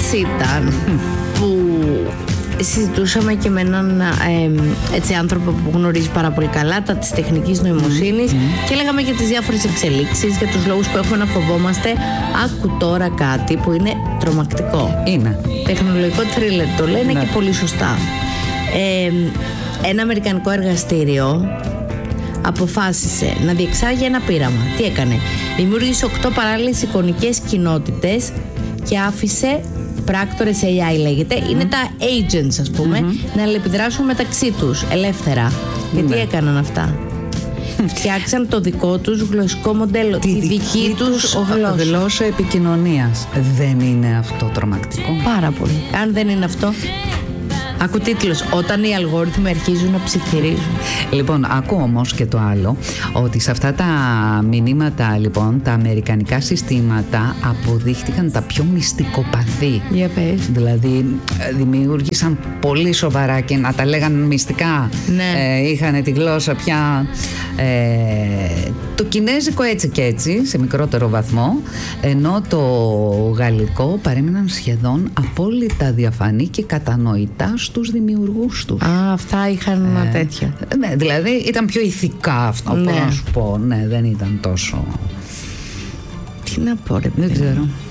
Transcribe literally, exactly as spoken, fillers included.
ήταν που συζητούσαμε και με έναν ε, έτσι, άνθρωπο που γνωρίζει πάρα πολύ καλά τα της τεχνικής νοημοσύνης mm. και λέγαμε για τις διάφορες εξελίξεις, για τους λόγους που έχουμε να φοβόμαστε. Άκου τώρα κάτι που είναι τρομακτικό. Είναι. Τεχνολογικό θρίλερ το λένε ναι. και πολύ σωστά. Ε, ένα αμερικανικό εργαστήριο αποφάσισε να διεξάγει ένα πείραμα. Τι έκανε? Δημιούργησε οκτώ παράλληλες εικονικές κοινότητες και άφησε πράκτορες έι άι λέγεται, mm. είναι τα agents ας πούμε, mm-hmm. να αλληλεπιδράσουν μεταξύ τους ελεύθερα. Mm. Και τι έκαναν αυτά? Φτιάξαν το δικό τους γλωσσικό μοντέλο, τη, τη δική, δική τους γλώσσα. γλώσσα επικοινωνίας. Δεν είναι αυτό τρομακτικό? Πάρα πολύ. Αν δεν είναι αυτό... Άκου τίτλος, όταν οι αλγόριθμοι αρχίζουν να ψιθυρίζουν. Λοιπόν, άκου όμως και το άλλο, ότι σε αυτά τα μηνύματα, λοιπόν, τα αμερικανικά συστήματα αποδείχτηκαν τα πιο μυστικοπαθή. Για πες. Δηλαδή, δημιούργησαν πολύ σοβαρά και να τα λέγαν μυστικά. Ναι. Ε, είχαν τη γλώσσα πια. Ε, το κινέζικο έτσι και έτσι, σε μικρότερο βαθμό, ενώ το γαλλικό παρέμειναν σχεδόν απόλυτα διαφανή και κατανοητά στους δημιουργούς τους. Α, αυτά είχαν ε, τέτοια. Ναι, δηλαδή ήταν πιο ηθικά αυτό, ναι. πώς να σου πω. Ναι, δεν ήταν τόσο... Τι να πω ρε Δεν ξέρω.